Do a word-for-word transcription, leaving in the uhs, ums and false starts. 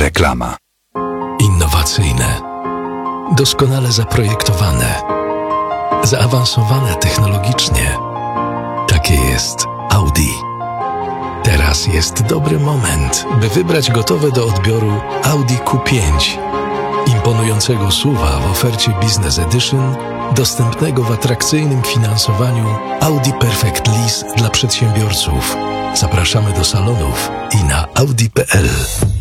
Reklama. Innowacyjne, doskonale zaprojektowane, zaawansowane technologicznie. Takie jest Audi. Teraz jest dobry moment, by wybrać gotowe do odbioru Audi Q pięć. Imponującego S U V-a w ofercie Business Edition, dostępnego w atrakcyjnym finansowaniu Audi Perfect Lease dla przedsiębiorców. Zapraszamy do salonów i na audi kropka p l.